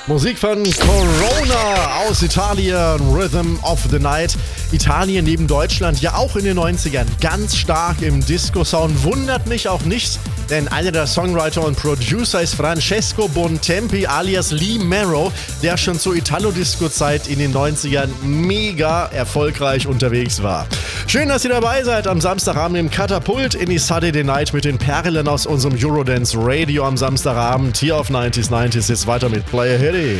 Musik von Corona aus Italien, Rhythm of the Night. Italien neben Deutschland ja auch in den 90ern ganz stark im Disco-Sound. Wundert mich auch nicht, denn einer der Songwriter und Producer ist Francesco Bontempi alias Lee Marrow, der schon zur Italo-Disco-Zeit in den 90ern mega erfolgreich unterwegs war. Schön, dass ihr dabei seid am Samstagabend im Katapult in die Saturday Night mit den Perlen aus unserem Eurodance Radio am Samstagabend. Hier auf 90s jetzt weiter mit Player Hit